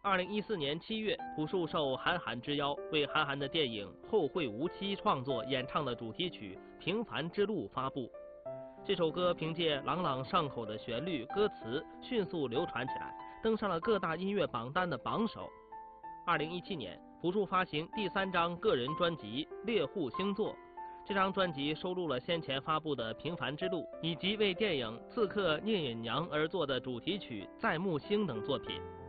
2014年7月，朴树受韩寒之邀，为韩寒的电影《后会无期》创作演唱的主题曲《平凡之路》发布。这首歌凭借朗朗上口的旋律、歌词迅速流传起来，登上了各大音乐榜单的榜首。2017年，朴树发行第3张个人专辑《猎户星座》，这张专辑收录了先前发布的《平凡之路》，以及为电影《刺客聂隐娘》而作的主题曲《在木星》等作品。